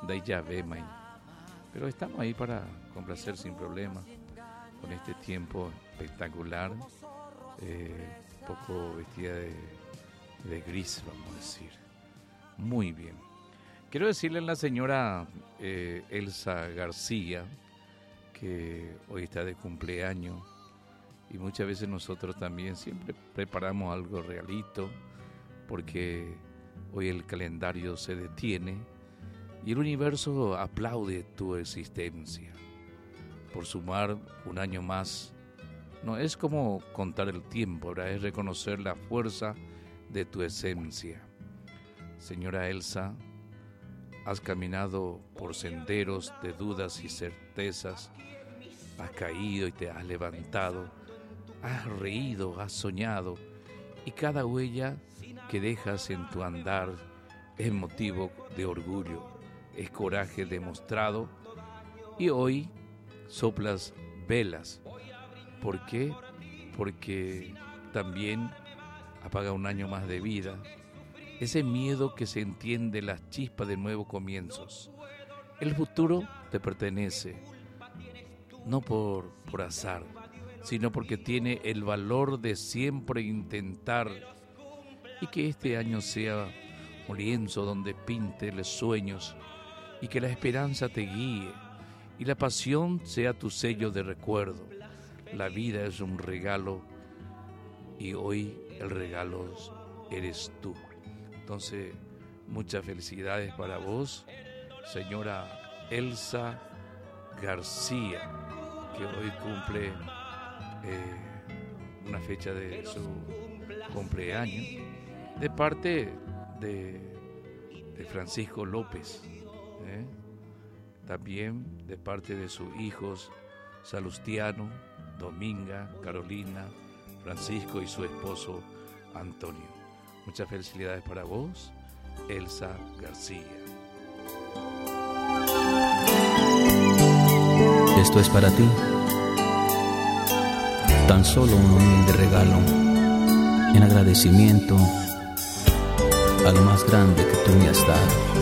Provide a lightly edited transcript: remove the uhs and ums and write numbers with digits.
de Yahvé, May. Pero estamos ahí para complacer sin problema con este tiempo espectacular, un poco vestida de gris, vamos a decir. Muy bien. Quiero decirle a la señora Elsa García que hoy está de cumpleaños y muchas veces nosotros también siempre preparamos algo realito porque hoy el calendario se detiene y el universo aplaude tu existencia. Por sumar un año más, no es como contar el tiempo, ¿verdad? Es reconocer la fuerza de tu esencia. Señora Elsa, has caminado por senderos de dudas y certezas, has caído y te has levantado, has reído, has soñado, y cada huella que dejas en tu andar es motivo de orgullo, es coraje demostrado, y hoy soplas velas. ¿Por qué? Porque también apaga un año más de vida, ese miedo que se entiende las chispas de nuevos comienzos. El futuro te pertenece, no por azar, sino porque tiene el valor de siempre intentar, y que este año sea un lienzo donde pinte los sueños y que la esperanza te guíe y la pasión sea tu sello de recuerdo. La vida es un regalo y hoy el regalo eres tú. Entonces, muchas felicidades para vos, señora Elsa García, que hoy cumple una fecha de su cumpleaños, de parte de Francisco López, también de parte de sus hijos Salustiano, Dominga, Carolina, Francisco y su esposo Antonio. Muchas felicidades para vos, Elsa García. Esto es para ti, tan solo un humilde regalo, en agradecimiento a lo más grande que tú me has dado.